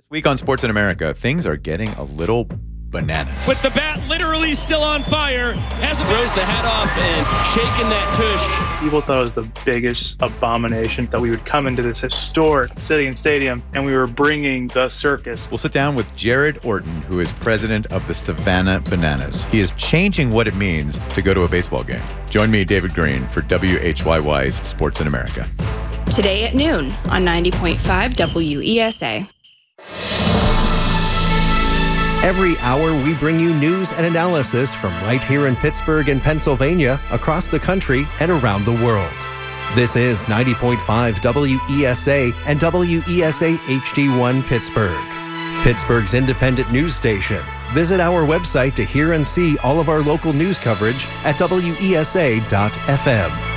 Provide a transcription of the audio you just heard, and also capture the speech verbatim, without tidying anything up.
This week on Sports in America, things are getting a little bananas. With the bat literally still on fire, as it throws the hat off and shaking that tush. People thought it was the biggest abomination that we would come into this historic city and stadium and we were bringing the circus. We'll sit down with Jared Orton, who is president of the Savannah Bananas. He is changing what it means to go to a baseball game. Join me, David Green, for W H Y Y's Sports in America. Today at noon on ninety point five W E S A. Every hour, we bring you news and analysis from right here in Pittsburgh and Pennsylvania, across the country, and around the world. This is ninety point five W E S A and W E S A H D one Pittsburgh, Pittsburgh's independent news station. Visit our website to hear and see all of our local news coverage at W E S A dot F M.